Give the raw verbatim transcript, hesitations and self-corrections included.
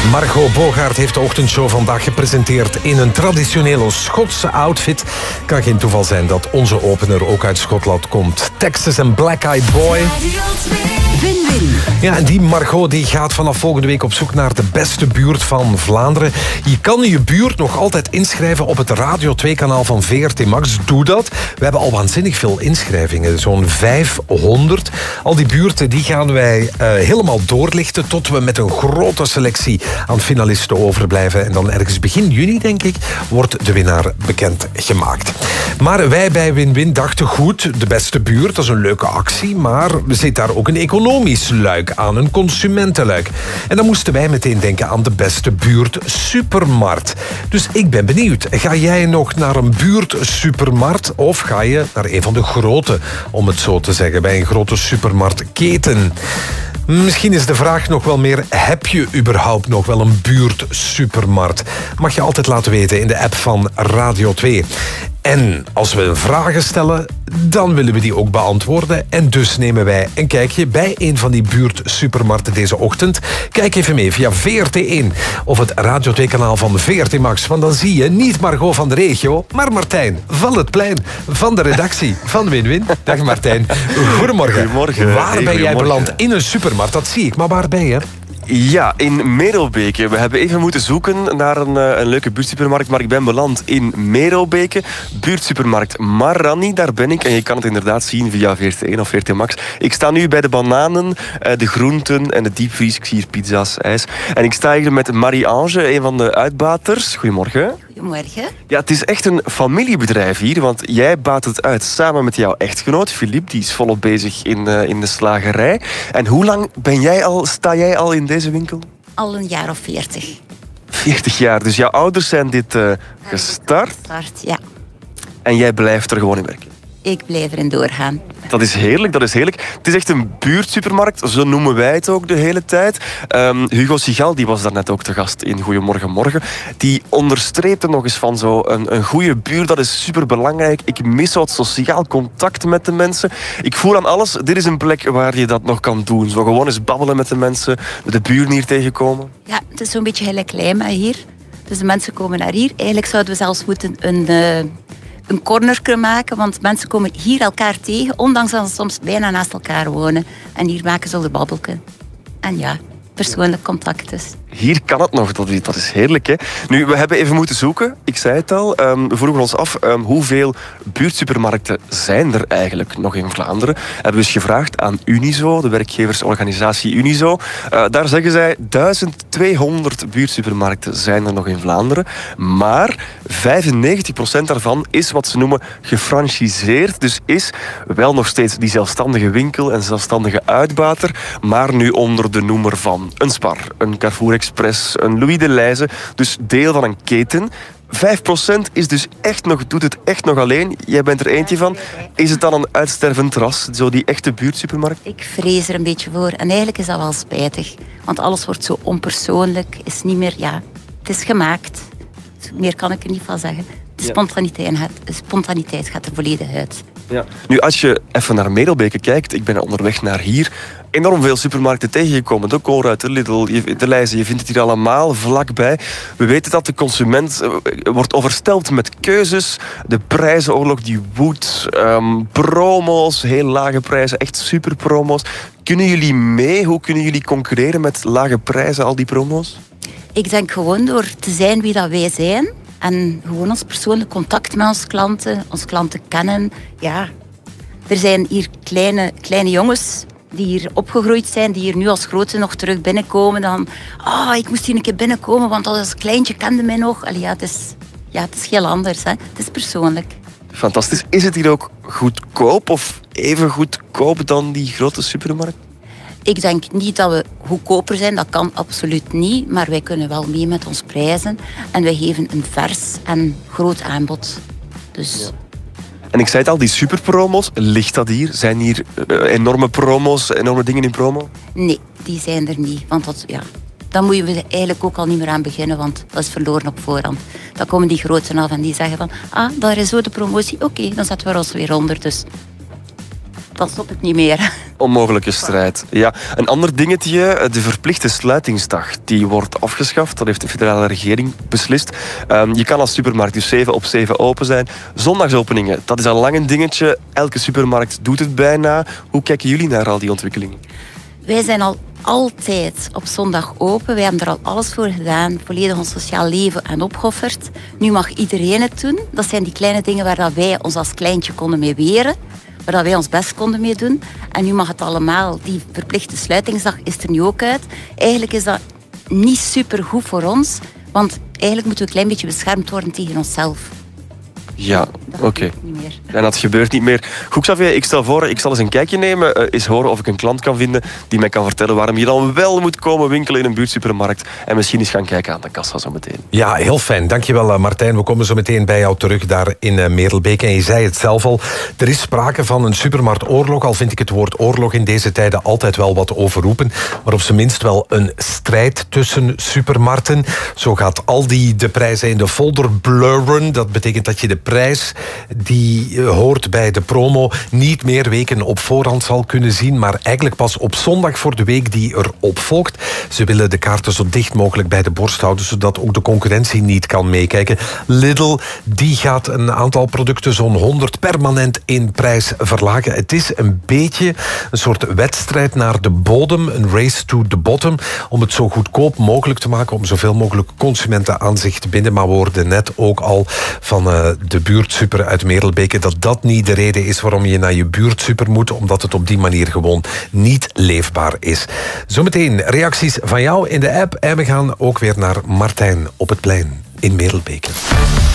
Margot Bogaert heeft de ochtendshow vandaag gepresenteerd in een traditionele Schotse outfit. Kan geen toeval zijn dat onze opener ook uit Schotland komt. Texas en Black Eyed Boy. Win-win. Ja, en die Margot die gaat vanaf volgende week op zoek naar de beste buurt van Vlaanderen. Je kan je buurt nog altijd inschrijven op het Radio twee kanaal van V R T Max. Doe dat. We hebben al waanzinnig veel inschrijvingen. Zo'n vijfhonderd. Al die buurten die gaan wij uh, helemaal doorlichten tot we met een grote selectie aan finalisten overblijven. En dan ergens begin juni, denk ik, wordt de winnaar bekend gemaakt. Maar wij bij Win-Win dachten goed, de beste buurt, dat is een leuke actie, maar er zit daar ook een economisch luik aan, een consumentenluik. En dan moesten wij meteen denken aan de beste buurt supermarkt. Dus ik ben benieuwd, ga jij nog naar een buurt supermarkt of ga je naar een van de grote, om het zo te zeggen, bij een grote supermarktketen? Misschien is de vraag nog wel meer, heb je überhaupt nog wel een buurtsupermarkt? Mag je altijd laten weten in de app van Radio twee. En als we vragen stellen, dan willen we die ook beantwoorden. En dus nemen wij een kijkje bij een van die buurtsupermarkten deze ochtend. Kijk even mee via V R T één of het Radio twee kanaal van V R T Max. Want dan zie je niet Margot van de regio, maar Martijn van het plein van de redactie van Win-Win. Dag Martijn. Goedemorgen. Goedemorgen. Waar ben Goedemorgen. jij beland? In een supermarkt, dat zie ik. Maar waar ben je? Ja, in Merelbeke. We hebben even moeten zoeken naar een, een leuke buurtsupermarkt, maar ik ben beland in Merelbeke. Buurtsupermarkt Marani, daar ben ik. En je kan het inderdaad zien via V R T één of V R T Max. Ik sta nu bij de bananen, de groenten en de diepvries. Ik zie hier pizza's, ijs. En ik sta hier met Marie-Ange, een van de uitbaters. Goedemorgen. Goedemorgen. Ja, het is echt een familiebedrijf hier, want jij baat het uit samen met jouw echtgenoot, Philippe. Die is volop bezig in, uh, in de slagerij. En hoe lang ben jij al, sta jij al in deze winkel? Al een jaar of veertig. veertig jaar. Dus jouw ouders zijn dit uh, gestart. Gestart, ja. En jij blijft er gewoon in werken. Ik blijf erin doorgaan. Dat is heerlijk, dat is heerlijk. Het is echt een buurtsupermarkt, zo noemen wij het ook de hele tijd. Um, Hugo Sigal, die was daarnet ook te gast in Goedemorgen Morgen. Die onderstreepte nog eens van zo een, een goede buurt, dat is superbelangrijk. Ik mis wat sociaal contact met de mensen. Ik voel aan alles, dit is een plek waar je dat nog kan doen. Zo gewoon eens babbelen met de mensen, de buren hier tegenkomen. Ja, het is zo'n beetje gelijk Lijma hier. Dus de mensen komen naar hier. Eigenlijk zouden we zelfs moeten een... Uh... een cornerke maken, want mensen komen hier elkaar tegen, ondanks dat ze soms bijna naast elkaar wonen. En hier maken ze de babbelken. En ja, persoonlijk contact dus. Hier kan het nog, dat is, dat is heerlijk. Hè? Nu, we hebben even moeten zoeken, ik zei het al. Um, we vroegen ons af, um, hoeveel buurtsupermarkten zijn er eigenlijk nog in Vlaanderen? Hebben we eens gevraagd aan Unizo, de werkgeversorganisatie Unizo. Uh, daar zeggen zij, duizend tweehonderd buurtsupermarkten zijn er nog in Vlaanderen. Maar vijfennegentig procent daarvan is wat ze noemen gefranchiseerd. Dus is wel nog steeds die zelfstandige winkel en zelfstandige uitbater, maar nu onder de noemer van een Spar, een Carrefour Express, een Louis de Leize, dus deel van een keten. vijf procent is dus echt nog, doet het echt nog alleen. Jij bent er eentje van. Is het dan een uitstervend ras, zo die echte buurtsupermarkt? Ik vrees er een beetje voor. En eigenlijk is dat wel spijtig. Want alles wordt zo onpersoonlijk. Is niet meer, ja, het is gemaakt. Meer kan ik er niet van zeggen. De spontaniteit, de spontaniteit gaat er volledig uit. Ja. Nu, als je even naar Merelbeke kijkt, ik ben onderweg naar hier, enorm veel supermarkten tegengekomen. De Colruyt, de Lidl, de Leize, je vindt het hier allemaal vlakbij. We weten dat de consument wordt overstelpt met keuzes. De prijzenoorlog die woedt. Um, promo's, heel lage prijzen, echt superpromo's. Kunnen jullie mee? Hoe kunnen jullie concurreren met lage prijzen, al die promo's? Ik denk gewoon door te zijn wie dat wij zijn. En gewoon ons persoonlijk contact met onze klanten, onze klanten kennen. Ja, er zijn hier kleine, kleine jongens die hier opgegroeid zijn, die hier nu als grote nog terug binnenkomen. Dan, ah, oh, ik moest hier een keer binnenkomen, want als kleintje kende mij nog. Allee, ja, het is, ja, het is heel anders. Hè. Het is persoonlijk. Fantastisch. Is het hier ook goedkoop of even goedkoop dan die grote supermarkt? Ik denk niet dat we goedkoper zijn, dat kan absoluut niet. Maar wij kunnen wel mee met onze prijzen. En wij geven een vers en groot aanbod. Dus... Ja. En ik zei het al, die superpromo's, ligt dat hier? Zijn hier uh, enorme promo's, enorme dingen in promo? Nee, die zijn er niet. Want dat, ja, dan moeten we eigenlijk ook al niet meer aan beginnen, want dat is verloren op voorhand. Dan komen die groten af en die zeggen van, ah, daar is zo de promotie. Oké, okay, dan zetten we ons weer onder. Dus dan stop ik niet meer. Onmogelijke strijd. Ja. Een ander dingetje, de verplichte sluitingsdag, die wordt afgeschaft. Dat heeft de federale regering beslist. Um, je kan als supermarkt dus zeven op zeven open zijn. Zondagsopeningen, dat is al lang een dingetje. Elke supermarkt doet het bijna. Hoe kijken jullie naar al die ontwikkelingen? Wij zijn al altijd op zondag open. Wij hebben er al alles voor gedaan. Volledig ons sociaal leven aan opgeofferd. Nu mag iedereen het doen. Dat zijn die kleine dingen waar wij ons als kleintje konden mee weren. Waar wij ons best konden mee doen. En nu mag het allemaal. Die verplichte sluitingsdag is er nu ook uit. Eigenlijk is dat niet super goed voor ons. Want eigenlijk moeten we een klein beetje beschermd worden tegen onszelf. Ja, oké. Okay. En dat gebeurt niet meer. Goed, Xavier, ik stel voor, ik zal eens een kijkje nemen. Uh, eens horen of ik een klant kan vinden die mij kan vertellen waarom je dan wel moet komen winkelen in een buurtsupermarkt. En misschien eens gaan kijken aan de kassa zo meteen. Ja, heel fijn. Dankjewel, Martijn. We komen zo meteen bij jou terug daar in uh, Merelbeek. En je zei het zelf al, er is sprake van een supermarktoorlog. Al vind ik het woord oorlog in deze tijden altijd wel wat overroepen. Maar op zijn minst wel een strijd tussen supermarkten. Zo gaat Aldi de prijzen in de folder blurren. Dat betekent dat je de prijs die hoort bij de promo niet meer weken op voorhand zal kunnen zien, maar eigenlijk pas op zondag voor de week die erop volgt. Ze willen de kaarten zo dicht mogelijk bij de borst houden, zodat ook de concurrentie niet kan meekijken. Lidl, die gaat een aantal producten zo'n honderd permanent in prijs verlagen. Het is een beetje een soort wedstrijd naar de bodem, een race to the bottom, om het zo goedkoop mogelijk te maken, om zoveel mogelijk consumenten aan zich te binden. Maar we hoorden net ook al van uh, de buurtsuper uit Merelbeke dat dat niet de reden is waarom je naar je buurtsuper moet, omdat het op die manier gewoon niet leefbaar is. Zometeen reacties van jou in de app en we gaan ook weer naar Martijn op het plein in Merelbeke.